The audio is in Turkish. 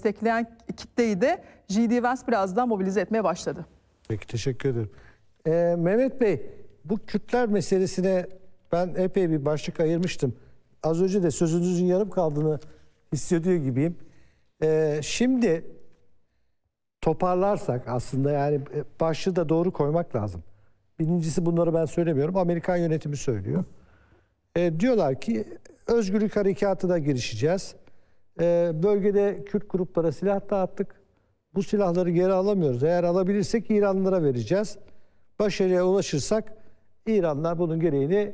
destekleyen kitleyi de J.D. Vance birazdan mobilize etmeye başladı. Peki, teşekkür ederim. Mehmet Bey, bu Kürtler meselesine ben epey bir başlık ayırmıştım. Az önce de sözünüzün yarım kaldığını hissediyor gibiyim. Şimdi toparlarsak aslında, yani başlığı da doğru koymak lazım. Birincisi, bunları ben söylemiyorum, Amerikan yönetimi söylüyor. Diyorlar ki özgürlük harekatına girişeceğiz. Bölgede Kürt gruplara silah dağıttık. Bu silahları geri alamıyoruz. Eğer alabilirsek İranlılara vereceğiz. Başarıya ulaşırsak İranlılar bunun gereğini